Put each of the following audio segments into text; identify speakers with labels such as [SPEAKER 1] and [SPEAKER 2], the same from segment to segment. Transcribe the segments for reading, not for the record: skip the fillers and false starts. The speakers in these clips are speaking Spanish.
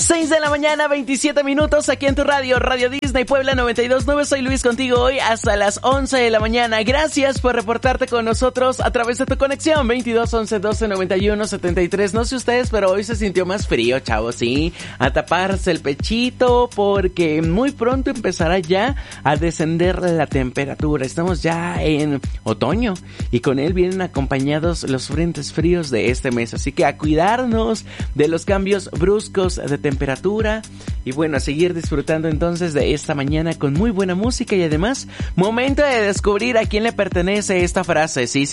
[SPEAKER 1] 6 de la mañana, 27 minutos, aquí en tu radio, Radio Disney Puebla 92.9. Soy Luis contigo hoy hasta las 11 de la mañana. Gracias por reportarte con nosotros a través de tu conexión 22 11 12 91 73. No sé ustedes, pero hoy se sintió más frío, chavos, sí. A taparse el pechito porque muy pronto empezará ya a descender la temperatura. Estamos ya en otoño y con él vienen acompañados los frentes fríos de este mes. Así que a cuidarnos de los cambios bruscos de temperatura y bueno, a seguir disfrutando entonces de esta mañana con muy buena música y además momento de descubrir a quién le pertenece esta frase. Sí,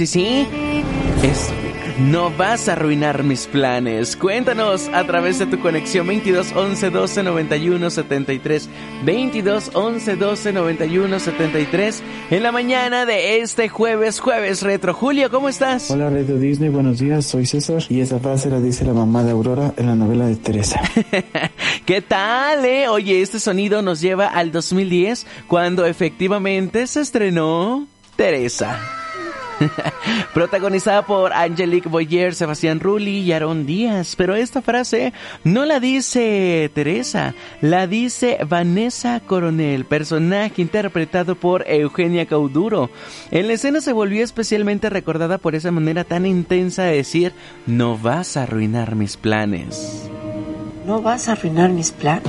[SPEAKER 1] no vas a arruinar mis planes. Cuéntanos a través de tu conexión 22 11 12 91 73 22 11 12 91 73 en la mañana de este jueves retro. Julio, ¿cómo estás?
[SPEAKER 2] Hola Radio Disney, buenos días, soy César y esa frase la dice la mamá de Aurora en la novela de Teresa.
[SPEAKER 1] ¿Qué tal, Oye, este sonido nos lleva al 2010 cuando efectivamente se estrenó Teresa. Protagonizada por Angelique Boyer, Sebastián Rulli y Aarón Díaz. Pero esta frase no la dice Teresa, la dice Vanessa Coronel, personaje interpretado por Eugenia Cauduro. En la escena se volvió especialmente recordada por esa manera tan intensa de decir: no vas a arruinar mis planes.
[SPEAKER 3] No vas a arruinar mis planes.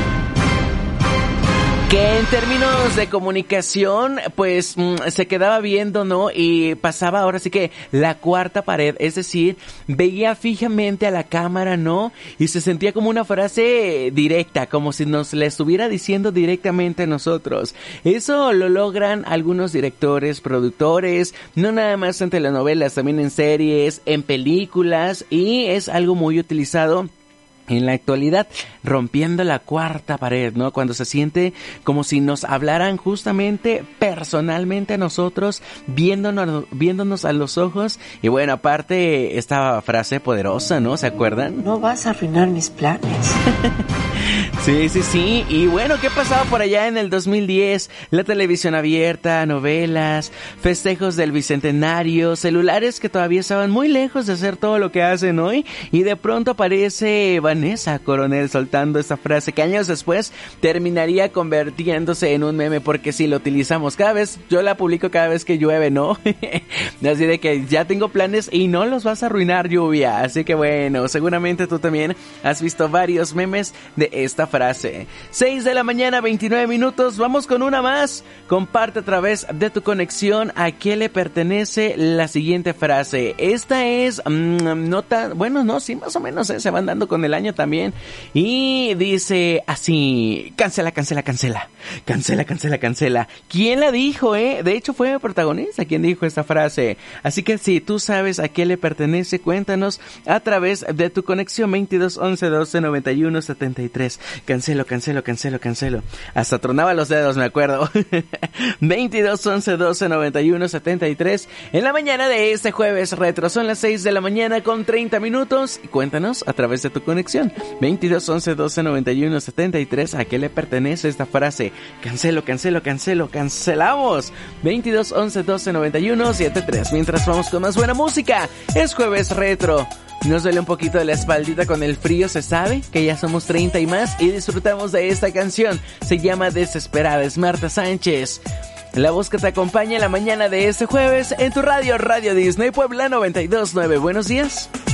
[SPEAKER 1] Que en términos de comunicación, pues se quedaba viendo, ¿no? Y pasaba ahora sí que la cuarta pared, es decir, veía fijamente a la cámara, ¿no? Y se sentía como una frase directa, como si nos la estuviera diciendo directamente a nosotros. Eso lo logran algunos directores, productores, no nada más en telenovelas, también en series, en películas, y es algo muy utilizado en la actualidad, rompiendo la cuarta pared, ¿no? Cuando se siente como si nos hablaran justamente personalmente a nosotros, viéndonos a los ojos. Y bueno, aparte esta frase poderosa, ¿no? ¿Se acuerdan?
[SPEAKER 3] No vas a arruinar mis planes.
[SPEAKER 1] Sí. Y bueno, ¿qué pasaba por allá en el 2010? La televisión abierta, novelas, festejos del bicentenario, celulares que todavía estaban muy lejos de hacer todo lo que hacen hoy. Y de pronto aparece Vanessa Coronel soltando esta frase que años después terminaría convirtiéndose en un meme, porque si lo utilizamos cada vez, yo la publico cada vez que llueve, ¿no? Así de que ya tengo planes y no los vas a arruinar, lluvia. Así que bueno, seguramente tú también has visto varios memes de esta frase. 6 de la mañana, 29 minutos. Vamos con una más. Comparte a través de tu conexión a qué le pertenece la siguiente frase. Esta es no tan, bueno, no, sí, más o menos, se van dando con el año también. Y dice así: cancela. ¿Quién la dijo, De hecho fue el protagonista quien dijo esta frase. Así que si tú sabes a qué le pertenece, cuéntanos a través de tu conexión 22 11 12 91 73. Cancelo. Hasta tronaba los dedos, me acuerdo. 22 11 12 91 73. En la mañana de este jueves retro, son las 6 de la mañana con 30 minutos. Y cuéntanos a través de tu conexión 22 11 12 91 73 a qué le pertenece esta frase. Cancelamos 22 11 12 91 73. Mientras vamos con más buena música, es jueves retro. Nos duele un poquito de la espaldita con el frío, se sabe que ya somos 30 y más, y disfrutamos de esta canción. Se llama Desesperada, es Marta Sánchez, la voz que te acompaña en la mañana de este jueves en tu radio, Radio Disney Puebla 92.9. Buenos días.